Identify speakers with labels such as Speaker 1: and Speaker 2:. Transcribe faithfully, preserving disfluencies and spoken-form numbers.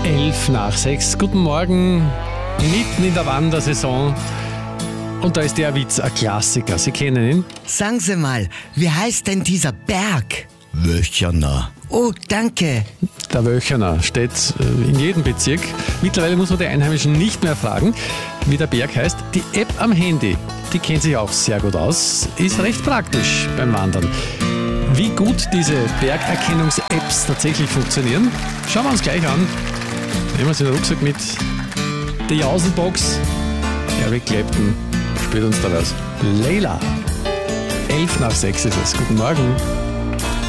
Speaker 1: Elf nach sechs. Guten Morgen, mitten in der Wandersaison. Und da ist der Witz, ein Klassiker. Sie kennen ihn?
Speaker 2: Sagen Sie mal, wie heißt denn dieser Berg?
Speaker 3: Wöchner.
Speaker 2: Oh, danke.
Speaker 1: Der Wöchner steht in jedem Bezirk. Mittlerweile muss man die Einheimischen nicht mehr fragen, wie der Berg heißt. Die App am Handy, die kennt sich auch sehr gut aus, ist recht praktisch beim Wandern. Wie gut diese Bergerkennungs-Apps tatsächlich funktionieren, schauen wir uns gleich an. Nehmen wir uns den Rucksack mit. Die Jausenbox. Eric Clapton spielt uns da was. Leila. Elf nach sechs ist es. Guten Morgen.